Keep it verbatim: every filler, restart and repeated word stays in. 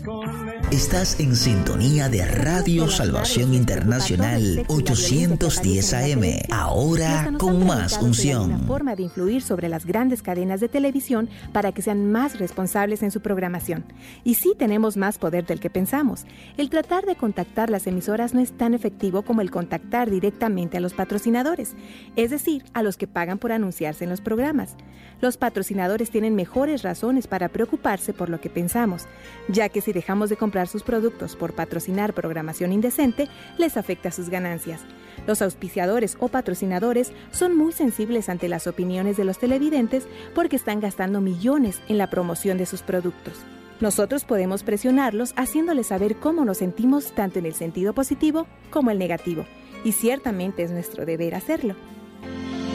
Estás en sintonía de Radio Salvación Internacional ochocientos diez A M, ahora con más unción. Una forma de influir sobre las grandes cadenas de televisión para que sean más responsables en su programación. Y sí tenemos más poder del que pensamos. El tratar de contactar las emisoras no es tan efectivo como el contactar directamente a los patrocinadores, es decir, a los que pagan por anunciarse en los programas. Los patrocinadores tienen mejores razones para preocuparse por lo que pensamos, ya que si dejamos de comprar sus productos por patrocinar programación indecente, les afecta sus ganancias. Los auspiciadores o patrocinadores son muy sensibles ante las opiniones de los televidentes porque están gastando millones en la promoción de sus productos. Nosotros podemos presionarlos haciéndoles saber cómo nos sentimos tanto en el sentido positivo como el negativo, y ciertamente es nuestro deber hacerlo.